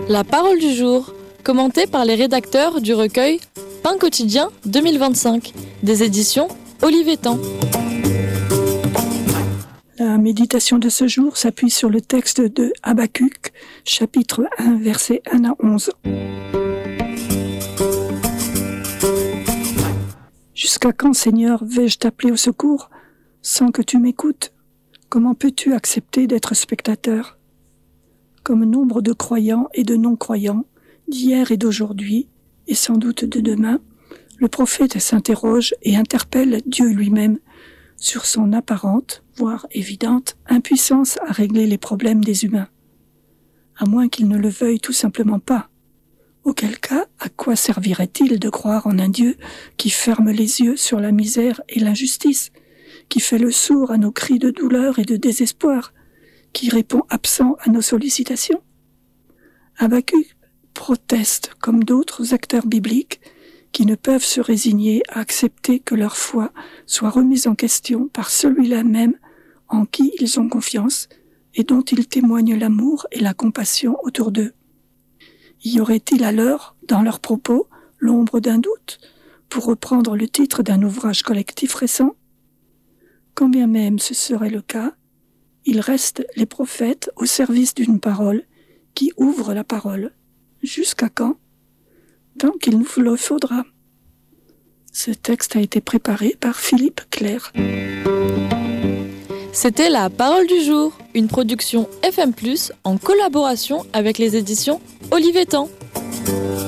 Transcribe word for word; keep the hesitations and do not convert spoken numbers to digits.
La parole du jour, commentée par les rédacteurs du recueil Pain quotidien deux mille vingt-cinq, des éditions Olivetan. La méditation de ce jour s'appuie sur le texte de Habacuc, chapitre un, versets un à onze. Jusqu'à quand, Seigneur, vais-je t'appeler au secours sans que tu m'écoutes? Comment peux-tu accepter d'être spectateur? Comme nombre de croyants et de non-croyants, d'hier et d'aujourd'hui, et sans doute de demain, le prophète s'interroge et interpelle Dieu lui-même sur son apparente, voire évidente, impuissance à régler les problèmes des humains, à moins qu'il ne le veuille tout simplement pas. Auquel cas, à quoi servirait-il de croire en un Dieu qui ferme les yeux sur la misère et l'injustice, qui fait le sourd à nos cris de douleur et de désespoir, qui répond absent à nos sollicitations? Habacuc proteste comme d'autres acteurs bibliques qui ne peuvent se résigner à accepter que leur foi soit remise en question par celui-là même en qui ils ont confiance et dont ils témoignent l'amour et la compassion autour d'eux. Y aurait-il alors, dans leurs propos, l'ombre d'un doute, pour reprendre le titre d'un ouvrage collectif récent? Quand bien même ce serait le cas, il reste les prophètes au service d'une parole qui ouvre la parole. Jusqu'à quand? Tant qu'il nous le faudra. Ce texte a été préparé par Philippe Claire. C'était la parole du jour, une production F M plus, en collaboration avec les éditions Olivetan.